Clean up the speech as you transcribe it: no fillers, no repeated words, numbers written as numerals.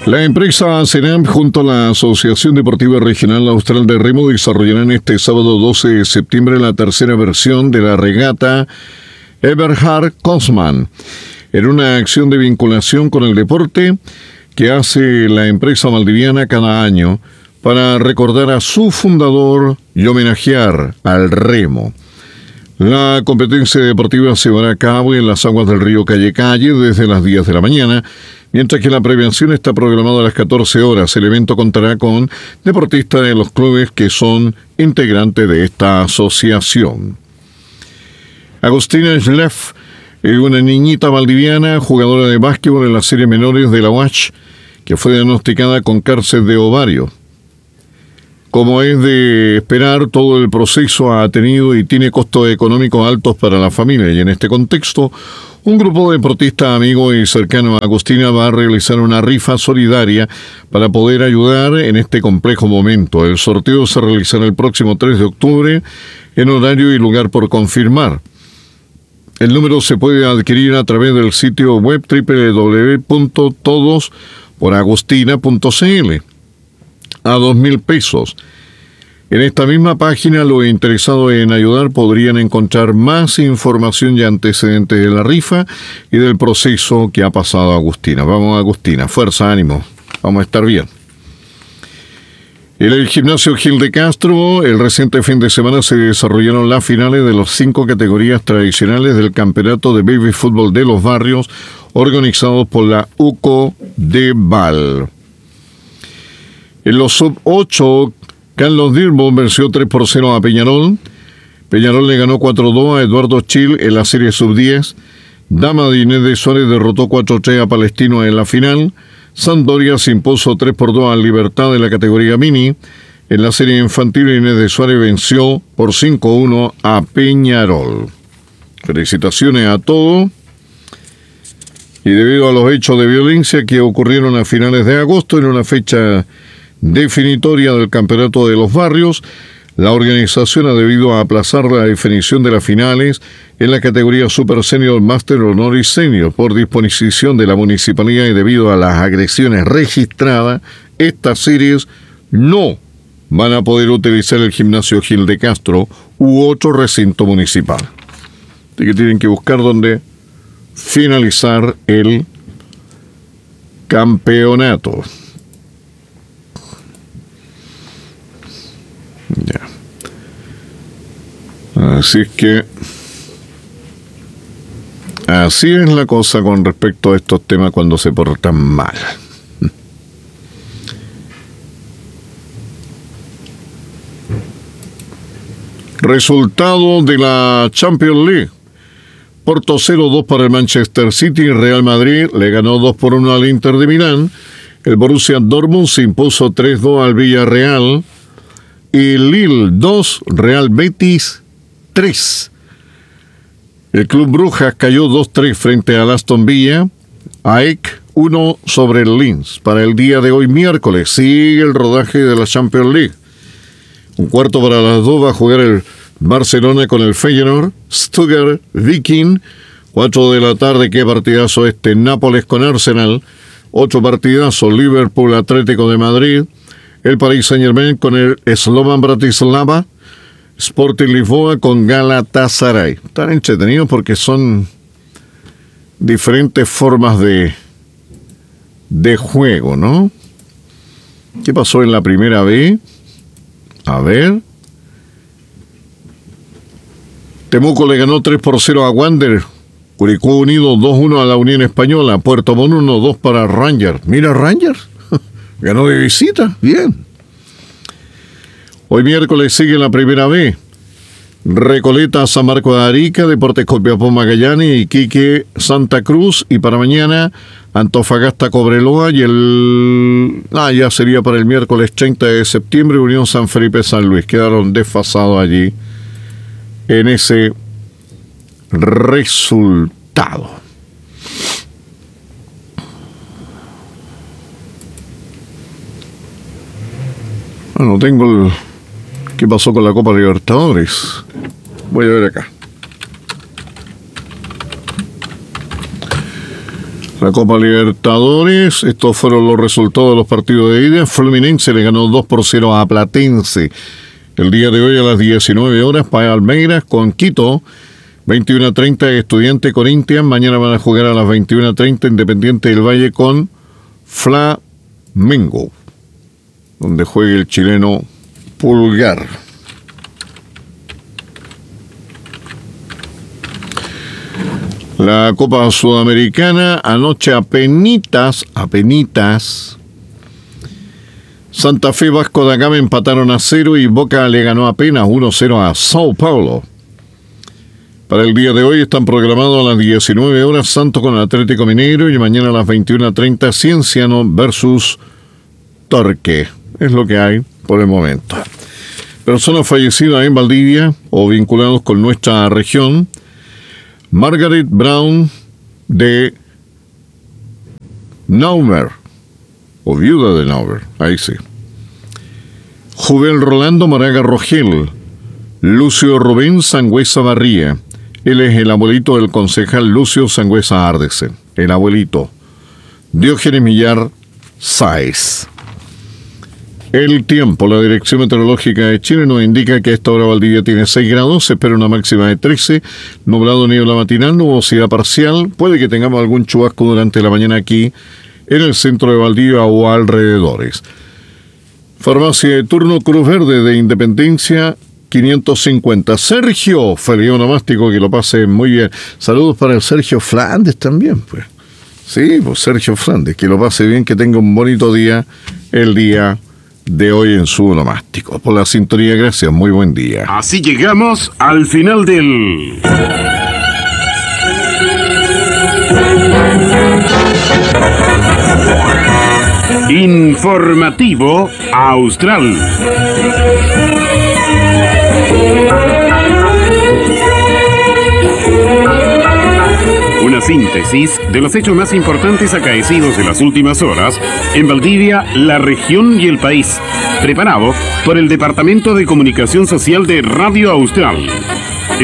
La empresa CENAM junto a la Asociación Deportiva Regional Austral de Remo desarrollarán este sábado 12 de septiembre la tercera versión de la regata Eberhard Kosman, en una acción de vinculación con el deporte que hace la empresa valdiviana cada año para recordar a su fundador y homenajear al remo. La competencia deportiva se llevará a cabo en las aguas del río Calle Calle desde las 10 de la mañana, mientras que la prevención está programada a las 14 horas. El evento contará con deportistas de los clubes que son integrantes de esta asociación. Agustina Schleff es una niñita valdiviana, jugadora de básquetbol en las series menores de la UACH, que fue diagnosticada con cáncer de ovario. Como es de esperar, todo el proceso ha tenido y tiene costos económicos altos para la familia, y en este contexto, un grupo de deportistas amigos y cercanos a Agustina va a realizar una rifa solidaria para poder ayudar en este complejo momento. El sorteo se realizará el próximo 3 de octubre en horario y lugar por confirmar. El número se puede adquirir a través del sitio web www.todosporagustina.cl a 2.000 pesos. En esta misma página, los interesados en ayudar podrían encontrar más información y antecedentes de la rifa y del proceso que ha pasado Agustina. Vamos, Agustina, fuerza, ánimo, vamos a estar bien. En el gimnasio Gil de Castro, el reciente fin de semana se desarrollaron las finales de las 5 categorías tradicionales del campeonato de baby fútbol de los barrios, organizados por la UCO de Val. En los sub-8, Carlos Dirbo venció 3-0 a Peñarol. Peñarol le ganó 4-2 a Eduardo Chil en la serie sub-10. Dama de Inés de Suárez derrotó 4-3 a Palestino en la final. Sampdoria se impuso 3-2 a Libertad en la categoría mini. En la serie infantil, Inés de Suárez venció por 5-1 a Peñarol. Felicitaciones a todos. Y debido a los hechos de violencia que ocurrieron a finales de agosto en una fecha definitoria del campeonato de los barrios, la organización ha debido aplazar la definición de las finales en la categoría Super Senior, Master, Honor y Senior por disposición de la municipalidad, y debido a las agresiones registradas, estas series no van a poder utilizar el gimnasio Gil de Castro u otro recinto municipal. Así que tienen que buscar dónde finalizar el campeonato. Ya. Así es que así es la cosa con respecto a estos temas cuando se portan mal. Resultado de la Champions League. Porto 0-2 para el Manchester City. Real Madrid le ganó 2-1 al Inter de Milán. El Borussia Dortmund se impuso 3-2 al Villarreal. Y Lille 2, Real Betis 3. El Club Brujas cayó 2-3 frente al Aston Villa. AEK 1 sobre el Linz. Para el día de hoy, miércoles, sigue el rodaje de la Champions League. 1:45 va a jugar el Barcelona con el Feyenoord. Stuttgart Viking. 4 de la tarde, qué partidazo este. Nápoles con Arsenal. 8 partidazos. Liverpool Atlético de Madrid. El Paris Saint-Germain con el Slovan Bratislava. Sporting Lisboa con Galatasaray. Están entretenidos porque son diferentes formas de juego, ¿no? ¿Qué pasó en la primera B? A ver. Temuco le ganó 3-0 a Wander. Curicó Unido 2-1 a la Unión Española. Puerto Montt 1-2 para Rangers. Mira Rangers. Ganó de visita, bien. Hoy miércoles sigue la primera B. Recoleta, San Marcos de Arica, Deportes Copiapó, Magallanes, Iquique, Santa Cruz. Y para mañana, Antofagasta, Cobreloa. Y ya sería para el miércoles 30 de septiembre, Unión San Felipe, San Luis. Quedaron desfasados allí en ese resultado. Bueno, tengo ¿qué pasó con la Copa Libertadores? Voy a ver acá. La Copa Libertadores, estos fueron los resultados de los partidos de ida. Fluminense le ganó 2-0 a Platense. El día de hoy a las 19 horas, Palmeiras con Quito. 21:30 Estudiante Corinthians. Mañana van a jugar a las 21:30 Independiente del Valle con Flamengo, donde juegue el chileno Pulgar. La Copa Sudamericana, anoche apenitas, Santa Fe, Vasco da Gama empataron a 0 y Boca le ganó apenas 1-0 a Sao Paulo. Para el día de hoy están programados a las 19 horas Santos con el Atlético Mineiro y mañana a las 21:30 Cienciano versus Torque. Es lo que hay por el momento. Personas fallecidas en Valdivia o vinculados con nuestra región. Margaret Brown de Naumer, o viuda de Naumer, ahí sí. Jubel Rolando Moraga Rogel. Lucio Rubén Sangüesa Barría. Él es el abuelito del concejal Lucio Sangüesa Árdece, el abuelito. Diógenes Millar Sáez. El tiempo, la Dirección Meteorológica de Chile nos indica que a esta hora Valdivia tiene 6 grados, se espera una máxima de 13, nublado niebla matinal, nubosidad parcial, puede que tengamos algún chubasco durante la mañana aquí en el centro de Valdivia o alrededores. Farmacia de turno Cruz Verde de Independencia 550. Sergio, feliz onomástico, que lo pase muy bien. Saludos para el Sergio Flandes también, pues. Sí, pues Sergio Flandes, que lo pase bien, que tenga un bonito día el día de hoy en su onomástico. Por la sintonía, gracias, muy buen día. Así llegamos al final del Informativo Austral. Una síntesis de los hechos más importantes acaecidos en las últimas horas en Valdivia, la región y el país. Preparado por el Departamento de Comunicación Social de Radio Austral.